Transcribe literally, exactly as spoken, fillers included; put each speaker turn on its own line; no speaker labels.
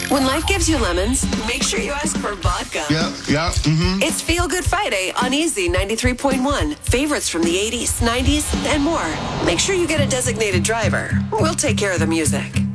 When life gives you lemons, make sure you ask for vodka.
Yeah, yeah, mm-hmm.
It's Feel Good Friday on Easy ninety-three point one. Favorites from the eighties, nineties, and more. Make sure you get a designated driver. We'll take care of the music.